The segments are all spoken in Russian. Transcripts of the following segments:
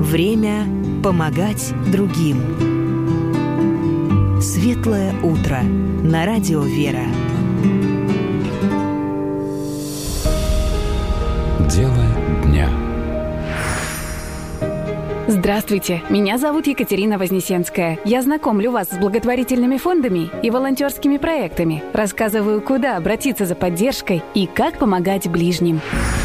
Время помогать другим. Светлое утро на радио «Вера». Дело дня. Здравствуйте, меня зовут Екатерина Вознесенская. Я знакомлю вас с благотворительными фондами и волонтерскими проектами. Рассказываю, куда обратиться за поддержкой и как помогать ближним.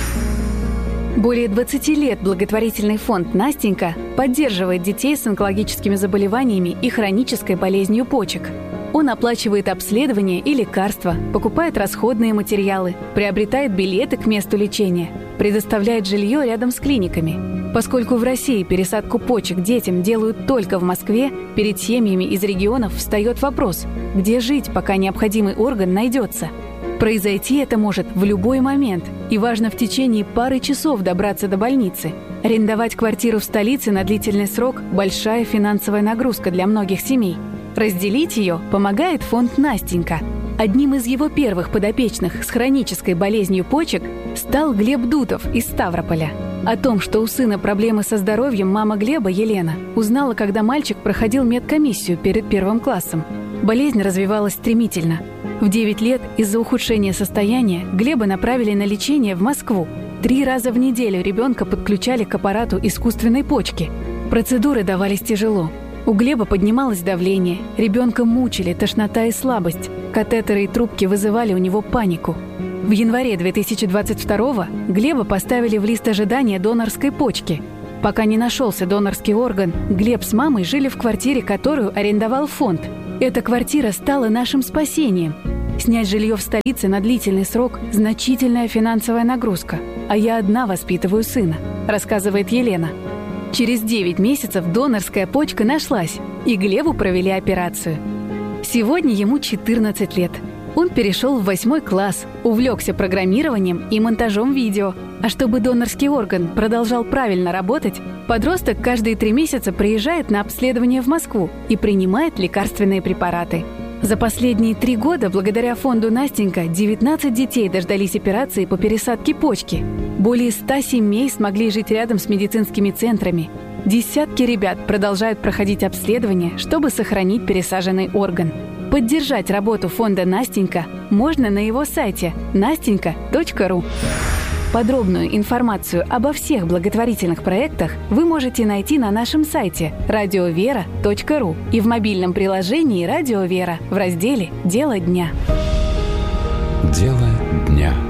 Более 20 лет благотворительный фонд «Настенька» поддерживает детей с онкологическими заболеваниями и хронической болезнью почек. Он оплачивает обследования и лекарства, покупает расходные материалы, приобретает билеты к месту лечения, предоставляет жилье рядом с клиниками. Поскольку в России пересадку почек детям делают только в Москве, перед семьями из регионов встает вопрос, где жить, пока необходимый орган найдется. Произойти это может в любой момент, и важно в течение пары часов добраться до больницы. Арендовать квартиру в столице на длительный срок – большая финансовая нагрузка для многих семей. Разделить ее помогает фонд «Настенька». Одним из его первых подопечных с хронической болезнью почек стал Глеб Дутов из Ставрополя. О том, что у сына проблемы со здоровьем, мама Глеба, Елена, узнала, когда мальчик проходил медкомиссию перед 1 классом. Болезнь развивалась стремительно. В 9 лет из-за ухудшения состояния Глеба направили на лечение в Москву. 3 раза в неделю ребенка подключали к аппарату искусственной почки. Процедуры давались тяжело. У Глеба поднималось давление, ребенка мучили тошнота и слабость. Катетеры и трубки вызывали у него панику. В январе 2022-го Глеба поставили в лист ожидания донорской почки. Пока не нашелся донорский орган, Глеб с мамой жили в квартире, которую арендовал фонд. Эта квартира стала нашим спасением. Снять жилье в столице на длительный срок – значительная финансовая нагрузка. А я одна воспитываю сына, рассказывает Елена. Через 9 месяцев донорская почка нашлась, и Глебу провели операцию. Сегодня ему 14 лет. Он перешел в 8 класс, увлекся программированием и монтажом видео. А чтобы донорский орган продолжал правильно работать, подросток каждые 3 месяца приезжает на обследование в Москву и принимает лекарственные препараты. За последние 3 года, благодаря фонду «Настенька», 19 детей дождались операции по пересадке почки. Более 100 семей смогли жить рядом с медицинскими центрами. Десятки ребят продолжают проходить обследование, чтобы сохранить пересаженный орган. Поддержать работу фонда «Настенька» можно на его сайте nastenьka.ru. Подробную информацию обо всех благотворительных проектах вы можете найти на нашем сайте radiovera.ru и в мобильном приложении «Радио Вера» в разделе «Дело дня». Дело дня.